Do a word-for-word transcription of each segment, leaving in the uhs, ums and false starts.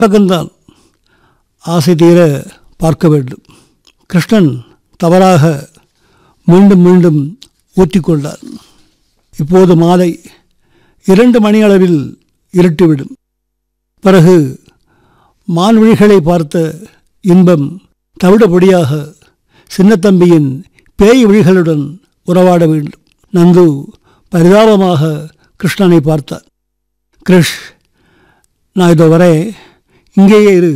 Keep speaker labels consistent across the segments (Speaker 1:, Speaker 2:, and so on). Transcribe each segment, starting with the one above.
Speaker 1: பகந்தான் ஆசை தீர பார்க்க வேண்டும். கிருஷ்ணன் தவறாக மீண்டும் மீண்டும் ஊற்றிக்கொண்டார். இப்போது மாலை இரண்டு மணி அளவில் இருட்டிவிடும். பிறகு மான்விழிகளை பார்த்த இன்பம் தவிடபொடியாக சின்னத்தம்பியின் பேய் விழிகளுடன் உறவாட வேண்டும். நந்து பரிதாபமாக கிருஷ்ணனை பார்த்தார். கிருஷ், நான் இதோ வரை இங்கேயே இரு.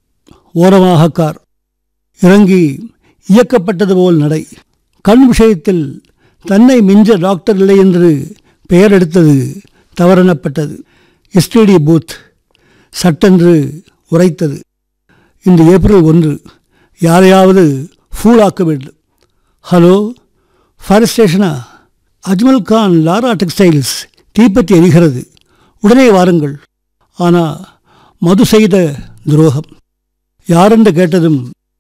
Speaker 1: ஓரமாக கார். இறங்கி இயக்கப்பட்டது போல் நடை. கண் விஷயத்தில் தன்னை மிஞ்ச டாக்டர் இல்லை என்று பெயர் எடுத்தது தவறெனப்பட்டது. எஸ்டிடி பூத் சட்டென்று உரைத்தது. இந்த ஏப்ரல் ஒன்று யாரையாவது ஃபூலாக்க வேண்டும். Hello, fire ஸ்டேஷனா? Ajmal Khan Laura textiles தீப்பற்றி எரிகிறது, உடனே வாருங்கள். ஆனால் மது செய்த துரோகம். யாரென்று கேட்டதும்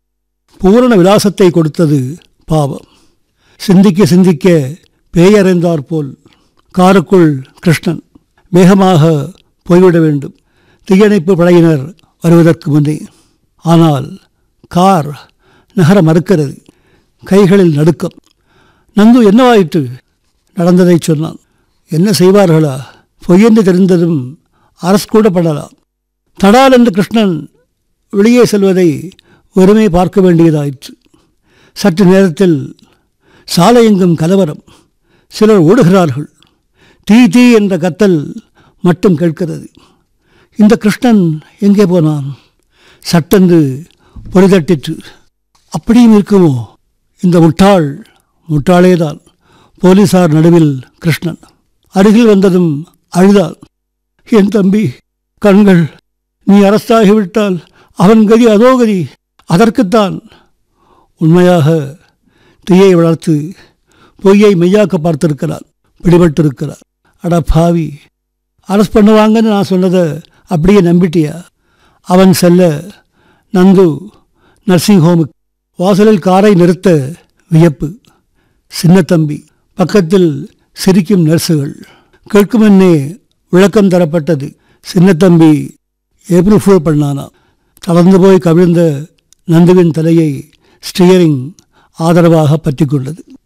Speaker 1: பூரண விலாசத்தை கொடுத்தது பாவம். சிந்திக்க சிந்திக்க பேயறைந்தார் போல் காருக்குள் கிருஷ்ணன். வேகமாக போய்விட வேண்டும், தீயணைப்பு படையினர் வருவதற்கு முன்னே. ஆனால் கார் நகர மறுக்கிறது. கைகளில் நடுக்கம். நந்து என்னவாயிற்று? நடந்ததை சொன்னான். என்ன செய்வார்களா? பொய்யென்று தெரிந்ததும் அரசு கூட படலாம். தடால் என்று கிருஷ்ணன் வெளியே செல்வதை ஒருமே பார்க்க வேண்டியதாயிற்று. சற்று நேரத்தில் சாலை எங்கும் கலவரம். சிலர் ஓடுகிறார்கள். தீ தீ என்ற கத்தல் மட்டும் கேட்கிறது. இந்த கிருஷ்ணன் எங்கே போனான்? சட்டென்று பொறிதட்டிற்று. அப்படியும் இருக்குமோ? இந்த முட்டாள் முட்டாளேதான். போலீசார் நடுவில் கிருஷ்ணன். அருகில் வந்ததும் அழுதாள். என் தம்பி கண்கள், நீ அரசாகிவிட்டால் அவன் கதி அதோ கதி. அதற்குத்தான் உண்மையாக தீயை வளர்த்து பொய்யை மெய்யாக்க பார்த்திருக்கிறார். பிடிபட்டிருக்கிறார். அட பாவி, அரசு பண்ணுவாங்கன்னு நான் சொன்னதை அப்படியே நம்பிட்டியா? அவன் செல்ல நந்து நர்சிங் ஹோமுக்கு வாசலில் காரை நிறுத்த வியப்பு. சின்னத்தம்பி பக்கத்தில் சிரிக்கும் நர்ஸுகள். கேட்குமென்னே விளக்கம் தரப்பட்டது. சின்னத்தம்பி ஏப்ரல் ஃபூல் பண்ணானா. தளர்ந்து போய் கவிழ்ந்த நந்துவின் தலையை ஸ்டியரிங் ஆதரவாக பற்றி கொண்டது.